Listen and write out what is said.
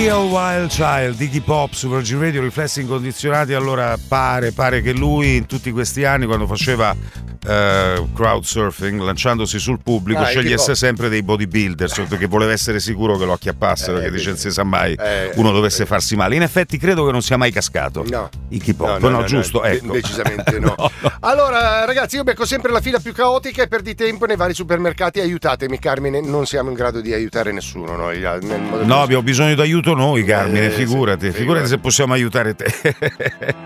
Real Wild Child, Iggy Pop su Virgin Radio, riflessi incondizionati. Allora pare che lui in tutti questi anni, quando faceva crowd surfing, lanciandosi sul pubblico, scegliesse sempre dei bodybuilders, perché voleva essere sicuro che lo acchiappassero, perché dice non si sa mai uno dovesse farsi male. In effetti credo che non sia mai cascato Iggy Pop, no, giusto? Ecco. Decisamente no. Allora ragazzi, io becco sempre la fila più caotica e perdi tempo nei vari supermercati. Aiutatemi Carmine, non siamo in grado di aiutare nessuno noi, no, abbiamo bisogno d'aiuto noi Carmine, figurati se possiamo aiutare te.